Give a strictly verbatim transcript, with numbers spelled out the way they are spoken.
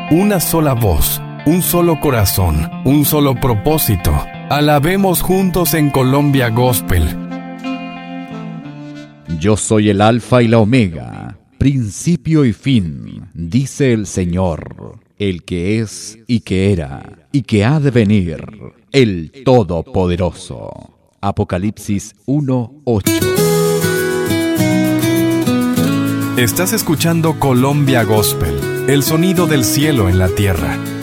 una sola voz, un solo corazón, un solo propósito. Alabemos juntos en Colombia Gospel. Yo soy el Alfa y la Omega, principio y fin, dice el Señor, el que es y que era y que ha de venir, el Todopoderoso. Apocalipsis uno ocho. Estás escuchando Colombia Gospel, el sonido del cielo en la tierra.